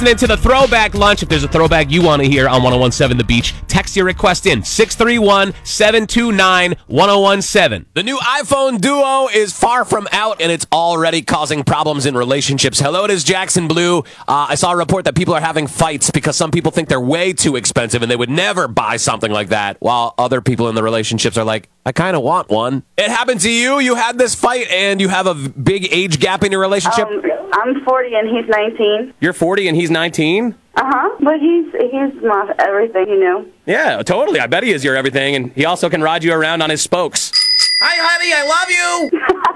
Into the throwback lunch. If there's a throwback you want to hear on 1017 The Beach, text your request in 631-729-1017. The new iPhone Duo is far from out, and it's already causing problems in relationships. Hello, it is Jackson Blue. I saw a report that people are having fights because some people think they're way too expensive and they would never buy something like that, while other people in the relationships are like, I kind of want one. It happened to you? You had this fight and you have a big age gap in your relationship? I'm 40 and he's 19. You're 40 and he's 19? But he's my everything, you know. Yeah, totally. I bet he is your everything, and he also can ride you around on his spokes. Hi, honey, I love you.